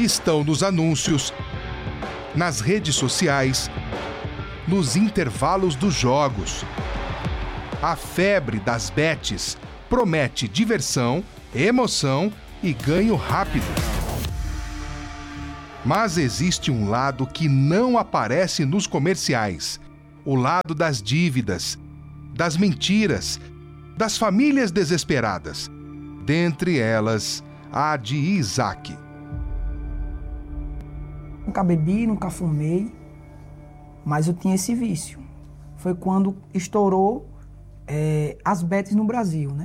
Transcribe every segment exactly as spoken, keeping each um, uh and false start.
estão nos anúncios, nas redes sociais, nos intervalos dos jogos. A febre das bets promete diversão, emoção e ganho rápido. Mas existe um lado que não aparece nos comerciais: o lado das dívidas, das mentiras, das famílias desesperadas. Dentre elas, a de Isaac. Nunca bebi, nunca fumei, mas eu tinha esse vício. Foi quando estourou é, as bets no Brasil, né?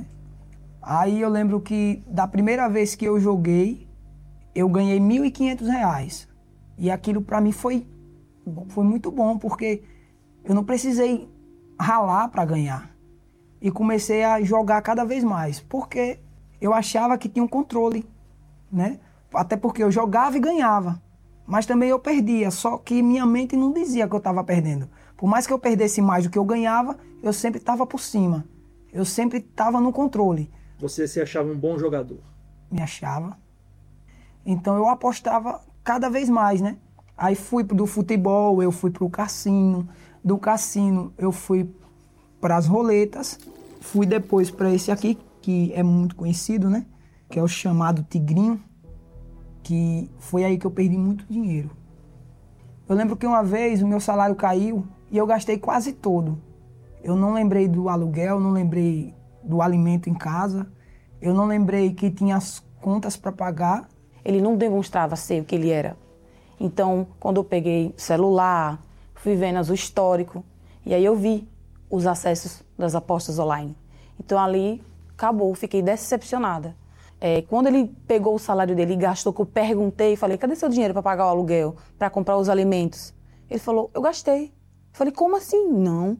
Aí eu lembro que da primeira vez que eu joguei, eu ganhei mil e quinhentos reais. E aquilo para mim foi, foi muito bom, porque eu não precisei ralar para ganhar. E comecei a jogar cada vez mais, porque eu achava que tinha um controle, né? Até porque eu jogava e ganhava. Mas também eu perdia, só que minha mente não dizia que eu estava perdendo. Por mais que eu perdesse mais do que eu ganhava, eu sempre estava por cima. Eu sempre estava no controle. Você se achava um bom jogador? Me achava. Então eu apostava cada vez mais, né? Aí fui do futebol, eu fui para o cassino. Do cassino eu fui para as roletas. Fui depois para esse aqui, que é muito conhecido, né? Que é o chamado Tigrinho. Que foi aí que eu perdi muito dinheiro. Eu lembro que uma vez o meu salário caiu e eu gastei quase todo. Eu não lembrei do aluguel, não lembrei do alimento em casa, eu não lembrei que tinha as contas para pagar. Ele não demonstrava ser o que ele era. Então, quando eu peguei o celular, fui vendo o histórico, e aí eu vi os acessos das apostas online. Então ali acabou, fiquei decepcionada. É, quando ele pegou o salário dele e gastou, que eu perguntei, falei, cadê seu dinheiro para pagar o aluguel, para comprar os alimentos? Ele falou, eu gastei. Eu falei, como assim? Não.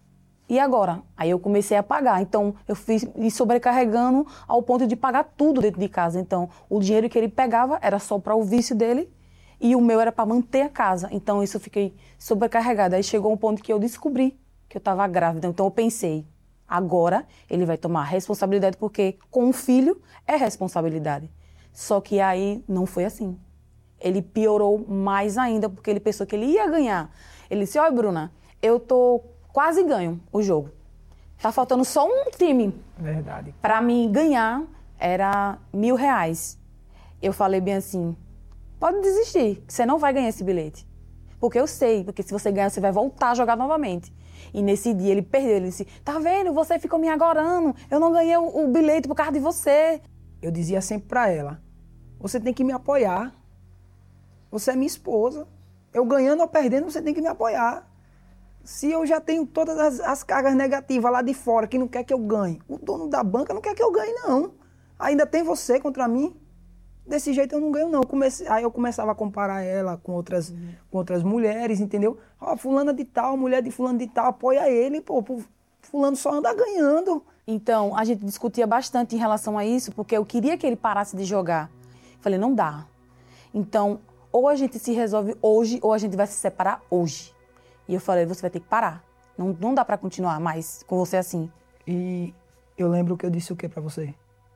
E agora? Aí eu comecei a pagar. Então, eu fui me sobrecarregando ao ponto de pagar tudo dentro de casa. Então, o dinheiro que ele pegava era só para o vício dele e o meu era para manter a casa. Então, isso eu fiquei sobrecarregada. Aí chegou um ponto que eu descobri que eu estava grávida. Então, eu pensei, agora ele vai tomar responsabilidade, porque com um filho é responsabilidade. Só que aí não foi assim. Ele piorou mais ainda, porque ele pensou que ele ia ganhar. Ele disse, olha, Bruna, eu tô quase ganho o jogo. Tá faltando só um time. Verdade. Para mim ganhar era mil reais. Eu falei bem assim, pode desistir, que você não vai ganhar esse bilhete. Porque eu sei, porque se você ganhar, você vai voltar a jogar novamente. E nesse dia ele perdeu, ele disse, tá vendo, você ficou me agorando, eu não ganhei o, o bilhete por causa de você. Eu dizia sempre pra ela, você tem que me apoiar, você é minha esposa, eu ganhando ou perdendo, você tem que me apoiar. Se eu já tenho todas as, as cargas negativas lá de fora, que não quer que eu ganhe, o dono da banca não quer que eu ganhe, não. Ainda tem você contra mim. Desse jeito eu não ganho, não. Comecei, aí eu começava a comparar ela com outras, uhum. com outras mulheres, entendeu? Ó, oh, fulana de tal, mulher de fulano de tal, apoia ele, pô, fulano só anda ganhando. Então, a gente discutia bastante em relação a isso, porque eu queria que ele parasse de jogar. Falei, não dá. Então, ou a gente se resolve hoje, ou a gente vai se separar hoje. E eu falei, você vai ter que parar. Não, não dá pra continuar mais com você assim. E eu lembro que eu disse o que pra você?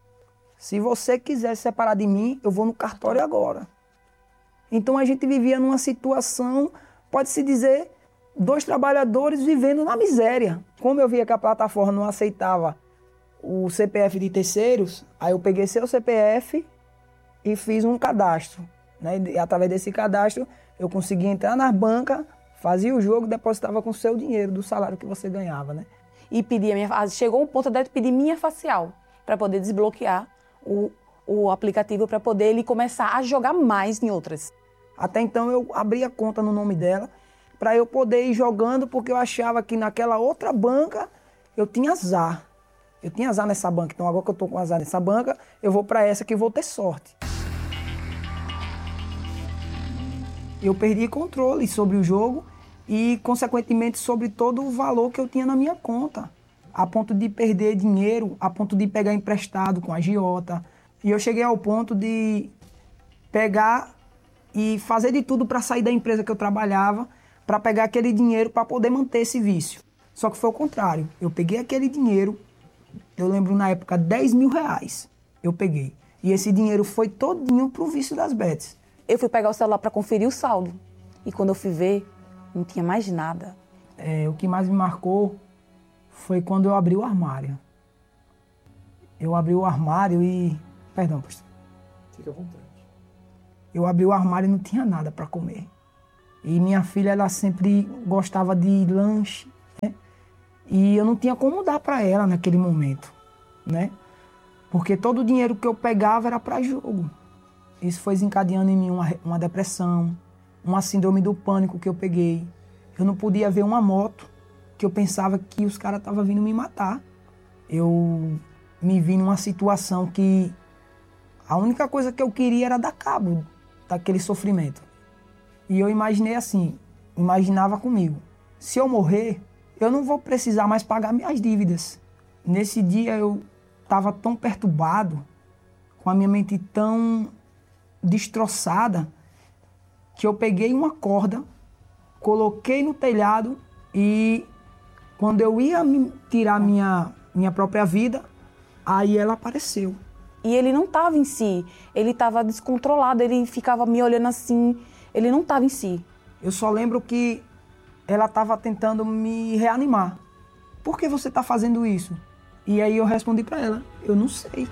Se você quiser se separar de mim, eu vou no cartório agora. Então a gente vivia numa situação, pode-se dizer, dois trabalhadores vivendo na miséria. Como eu via que a plataforma não aceitava o C P F de terceiros, aí eu peguei seu C P F e fiz um cadastro. Né? E através desse cadastro, eu conseguia entrar nas bancas, fazia o jogo, depositava com o seu dinheiro do salário que você ganhava. Né? E pedia minha, chegou um ponto de pedir minha facial para poder desbloquear O, o aplicativo para poder ele começar a jogar mais em outras. Até então eu abri a conta no nome dela para eu poder ir jogando, porque eu achava que naquela outra banca eu tinha azar. Eu tinha azar nessa banca, então agora que eu estou com azar nessa banca, eu vou para essa que vou ter sorte. Eu perdi controle sobre o jogo e, consequentemente, sobre todo o valor que eu tinha na minha conta. A ponto de perder dinheiro, a ponto de pegar emprestado com a agiota. E eu cheguei ao ponto de pegar e fazer de tudo para sair da empresa que eu trabalhava, para pegar aquele dinheiro para poder manter esse vício. Só que foi o contrário. Eu peguei aquele dinheiro, eu lembro na época dez mil reais, eu peguei. E esse dinheiro foi todinho pro vício das bets. Eu fui pegar o celular para conferir o saldo. E quando eu fui ver, não tinha mais nada. É, o que mais me marcou foi quando eu abri o armário. Eu abri o armário e... Perdão, pastor. Fica à vontade. Eu abri o armário e não tinha nada para comer. E minha filha, ela sempre gostava de lanche, né? E eu não tinha como dar para ela naquele momento, né? Porque todo o dinheiro que eu pegava era para jogo. Isso foi desencadeando em mim uma, uma depressão, uma síndrome do pânico que eu peguei. Eu não podia ver uma moto, que eu pensava que os caras estavam vindo me matar. Eu me vi numa situação que a única coisa que eu queria era dar cabo daquele sofrimento. E eu imaginei assim, imaginava comigo, se eu morrer, eu não vou precisar mais pagar minhas dívidas. Nesse dia eu estava tão perturbado, com a minha mente tão destroçada, que eu peguei uma corda, coloquei no telhado e quando eu ia tirar minha, minha própria vida, aí ela apareceu. E ele não estava em si, ele estava descontrolado, ele ficava me olhando assim, ele não estava em si. Eu só lembro que ela estava tentando me reanimar. Por que você está fazendo isso? E aí eu respondi para ela, eu não sei.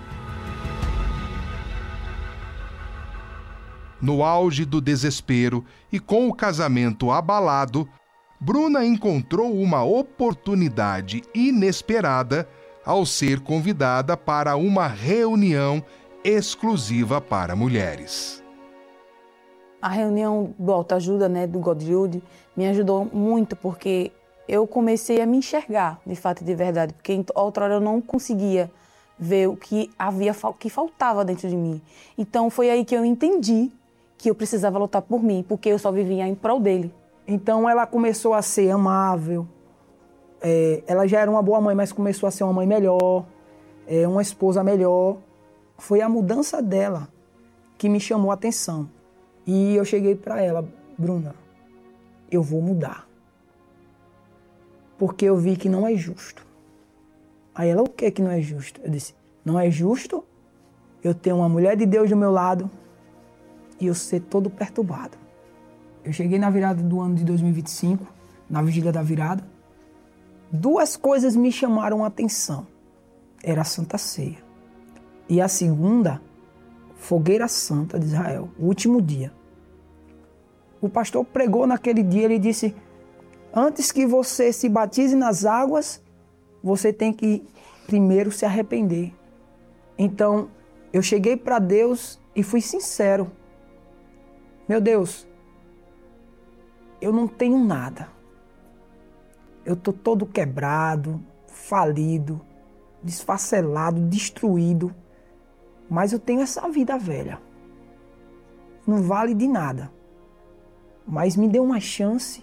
No auge do desespero e com o casamento abalado, Bruna encontrou uma oportunidade inesperada ao ser convidada para uma reunião exclusiva para mulheres. A reunião do Autoajuda, né, do Godrude, me ajudou muito porque eu comecei a me enxergar, de fato e de verdade, porque outrora eu não conseguia ver o que havia, o que faltava dentro de mim. Então foi aí que eu entendi que eu precisava lutar por mim, porque eu só vivia em prol dele. Então ela começou a ser amável, é, ela já era uma boa mãe, mas começou a ser uma mãe melhor, é, uma esposa melhor. Foi a mudança dela que me chamou a atenção. E eu cheguei para ela, Bruna, eu vou mudar. Porque eu vi que não é justo. Aí ela, o que que não é justo? Eu disse, não é justo eu ter uma mulher de Deus do meu lado e eu ser todo perturbado. Eu cheguei na virada do ano de dois mil e vinte e cinco, na vigília da virada. Duas coisas me chamaram a atenção. Era a Santa Ceia. E a segunda, Fogueira Santa de Israel, o último dia. O pastor pregou naquele dia, ele disse, antes que você se batize nas águas, você tem que primeiro se arrepender. Então, eu cheguei para Deus e fui sincero. Meu Deus, eu não tenho nada. Eu estou todo quebrado, falido, desfacelado, destruído. Mas eu tenho essa vida velha. Não vale de nada. Mas me dê uma chance,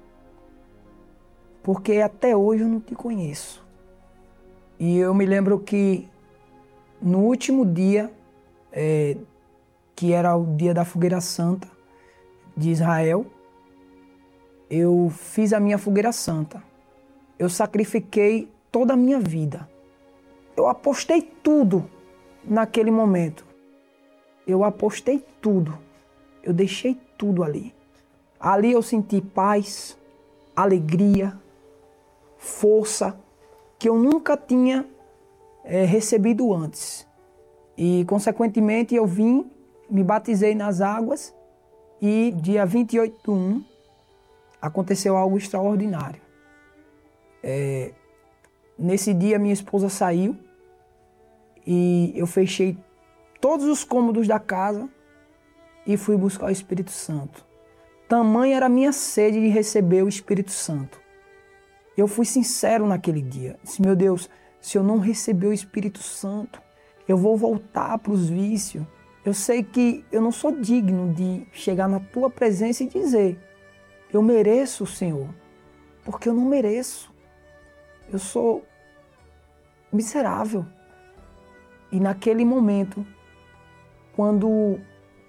porque até hoje eu não te conheço. E eu me lembro que no último dia, é, que era o dia da Fogueira Santa de Israel, eu fiz a minha Fogueira Santa. Eu sacrifiquei toda a minha vida. Eu apostei tudo naquele momento. Eu apostei tudo. Eu deixei tudo ali. Ali eu senti paz, alegria, força, que eu nunca tinha é, recebido antes. E, consequentemente, eu vim, me batizei nas águas e, dia vinte e oito de um, aconteceu algo extraordinário. É, nesse dia, minha esposa saiu e eu fechei todos os cômodos da casa e fui buscar o Espírito Santo. Tamanha era a minha sede de receber o Espírito Santo. Eu fui sincero naquele dia. Disse, meu Deus, se eu não receber o Espírito Santo, eu vou voltar para os vícios. Eu sei que eu não sou digno de chegar na tua presença e dizer, eu mereço, Senhor, porque eu não mereço. Eu sou miserável. E naquele momento, quando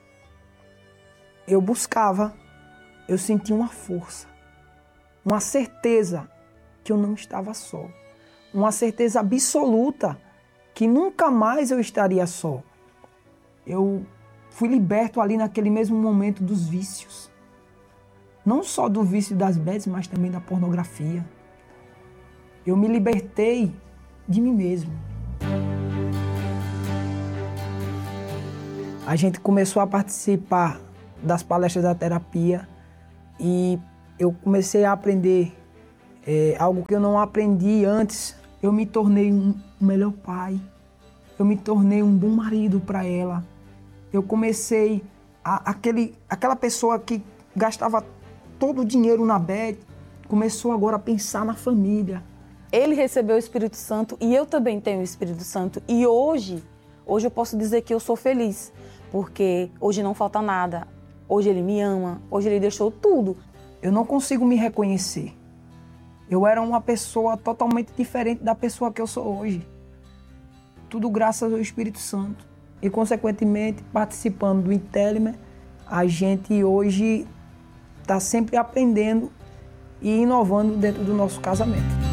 eu buscava, eu senti uma força, uma certeza que eu não estava só, uma certeza absoluta que nunca mais eu estaria só. Eu fui liberto ali naquele mesmo momento dos vícios. Não só do vício das bets, mas também da pornografia. Eu me libertei de mim mesmo. A gente começou a participar das palestras da terapia e eu comecei a aprender é, algo que eu não aprendi antes. Eu me tornei um melhor pai, eu me tornei um bom marido para ela. Eu comecei, a, aquele, aquela pessoa que gastava todo o dinheiro na bet, começou agora a pensar na família. Ele recebeu o Espírito Santo e eu também tenho o Espírito Santo. E hoje, hoje eu posso dizer que eu sou feliz, porque hoje não falta nada. Hoje ele me ama, hoje ele deixou tudo. Eu não consigo me reconhecer. Eu era uma pessoa totalmente diferente da pessoa que eu sou hoje. Tudo graças ao Espírito Santo. E, consequentemente, participando do Intelimer, a gente hoje está sempre aprendendo e inovando dentro do nosso casamento.